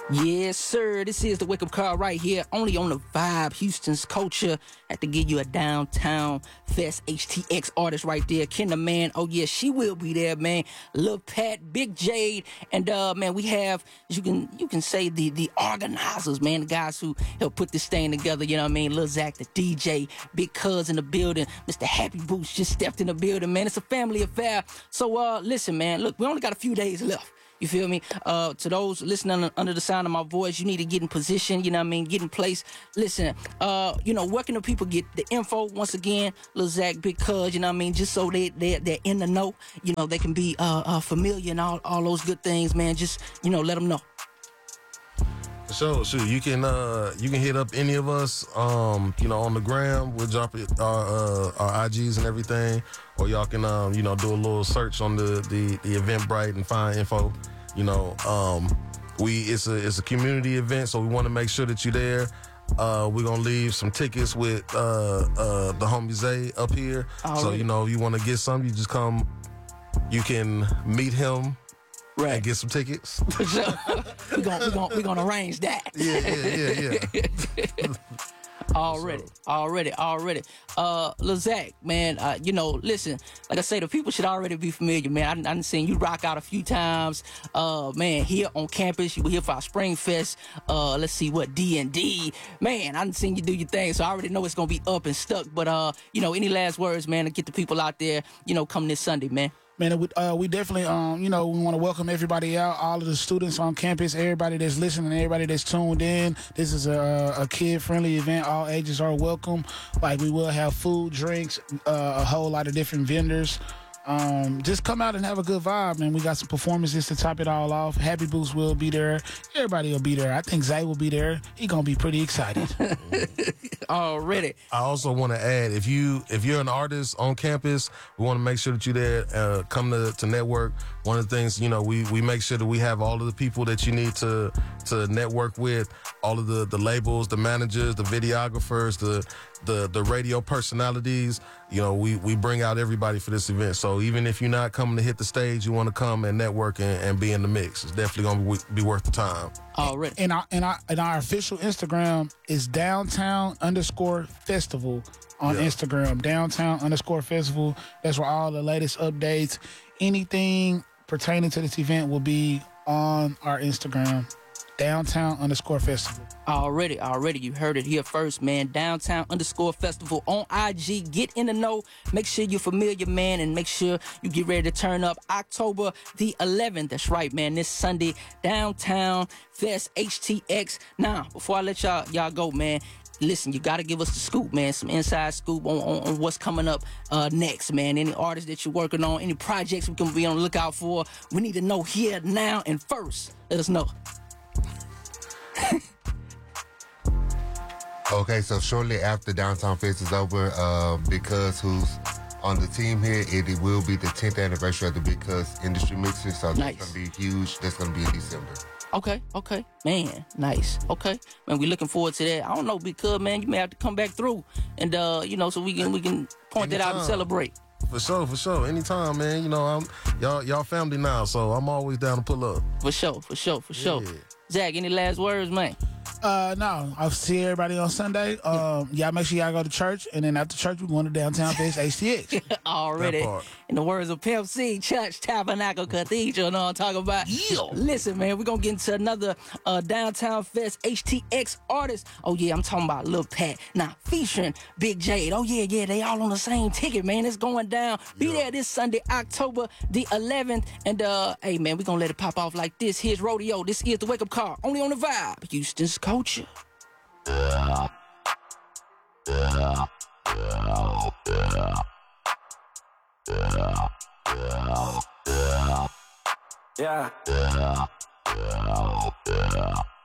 Yes, sir. This is the Wake Up Call right here, only on the Vibe, Houston's culture. Had to give you a Downtown Fest HTX artist right there, Kenna, man. Oh yeah, she will be there, man. Lil Pat, Big Jade, and man, we have you can say the organizers, man, the guys who help put this thing together. You know what I mean? Lil Zach, the DJ, Big Cuz in the building, Mr. Happy Boots just stepped in the building, man. It's a family affair. So listen, man. Look, we only got a few days left. You feel me? To those listening under the sound of my voice, you need to get in position, you know what I mean? Get in place. Listen, where can the people get the info? Once again, Lil Zach, Big Cuz, you know what I mean? Just so they're in the know, you know, they can be familiar and all those good things, man. Just, let them know. So you can hit up any of us, on the gram. We'll drop it, our IGs and everything, or y'all can, do a little search on the Eventbrite and find info. It's a community event, so we want to make sure that you're there. We're gonna leave some tickets with the homie Zay up here. So if you want to get some, you just come. You can meet him. Right. And get some tickets. We're gonna arrange that. Yeah. Already. Lil Zach, man, listen, like I say, the people should already be familiar, man. I done seen you rock out a few times. Man, here on campus, you were here for our Spring Fest. Let's see what, D&D. Man, I done seen you do your thing, so I already know it's gonna be up and stuck. But any last words, man, to get the people out there, come this Sunday, man. Man, we definitely, we want to welcome everybody out, all of the students on campus, everybody that's listening, everybody that's tuned in. This is a kid-friendly event. All ages are welcome. Like, we will have food, drinks, a whole lot of different vendors. Just come out and have a good vibe, man. We got some performances to top it all off. Happy Boots will be there. Everybody will be there. I think Zay will be there. He gonna be pretty excited. Already. I also want to add, if you're an artist on campus, we want to make sure that you're there. Come to network. One of the things, we make sure that we have all of the people that you need to network with, all of the labels, the managers, the videographers, the radio personalities. We bring out everybody for this event. So even if you're not coming to hit the stage, you want to come and network and be in the mix. It's definitely going to be worth the time. Already. And our official Instagram is downtown_festival on Instagram. Downtown_festival. That's where all the latest updates, anything pertaining to this event will be on our Instagram. Downtown_festival. Already. You heard it here first, man. Downtown_festival on IG. Get in the know. Make sure you're familiar, man, and make sure you get ready to turn up October the 11th. That's right, man. This Sunday, Downtown Fest HTX. Now, before I let y'all go, man, listen, you got to give us the scoop, man. Some inside scoop on what's coming up next, man. Any artists that you're working on, any projects we can be on the lookout for. We need to know here, now, and first. Let us know. Okay, so shortly after Downtown Fest is over, Big Cuz, who's on the team here, it will be the 10th anniversary of the Big Cuz Industry Mixer, so nice. That's going to be huge. That's going to be in December. Okay. Man, nice. Okay. Man, we looking forward to that. I don't know, Big Cuz, man, you may have to come back through and, so we can point that out and celebrate. For sure. Anytime, man. Y'all family now, so I'm always down to pull up. For sure. Yeah. Zach, any last words, man? No. I'll see everybody on Sunday. Y'all make sure y'all go to church, and then after church, we're going to Downtown Fest HTX. Already. In the words of Pimp C, Church Tabernacle Cathedral, you know what I'm talking about? Yeah. Listen, man, we're going to get into another Downtown Fest HTX artist. Oh, yeah, I'm talking about Lil Pat. Now, featuring Big Jade. Oh, yeah, they all on the same ticket, man. It's going down. Be there this Sunday, October the 11th. And, hey, man, we're going to let it pop off like this. Here's Rodeo. This is the Wake Up Call, only on the Vibe, Houston's culture. Yeah.